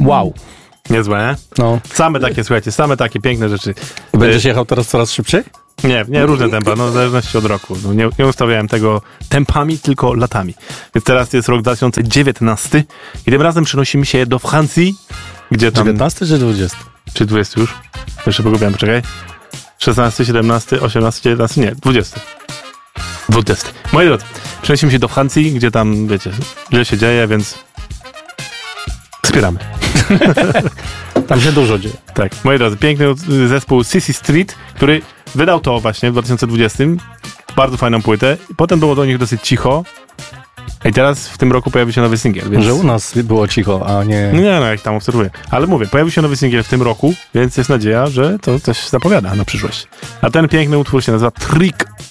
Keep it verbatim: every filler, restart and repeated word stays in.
Wow. Niezłe, nie? No. Same takie, słuchajcie, same takie piękne rzeczy. Będziesz jechał teraz coraz szybciej? Nie, nie, różne tempa, no w zależności od roku. No, nie, nie ustawiałem tego tempami, tylko latami. Więc teraz jest rok dwa tysiące dziewiętnasty i tym razem przenosimy się do Francji, gdzie tam... dziewiętnasty czy dwudziesty? Czy dwudziesty już? Jeszcze pogubiłem, poczekaj. szesnasty, siedemnasty, osiemnasty, dziewiętnasty, nie, dwudziesty. dwudziesty. Moi drodzy, przenosimy się do Francji, gdzie tam, wiecie, źle się dzieje, więc wspieramy. Tam się dużo dzieje. Tak, moi drodzy, piękny zespół Sissy Street, który wydał to właśnie w dwa tysiące dwudziestym. Bardzo fajną płytę. Potem było do nich dosyć cicho. I teraz w tym roku pojawił się nowy singiel. Więc... Że u nas było cicho, a nie... Nie, no jak tam obserwuję. Ale mówię, pojawił się nowy singiel w tym roku, więc jest nadzieja, że to coś zapowiada na przyszłość. A ten piękny utwór się nazywa Trick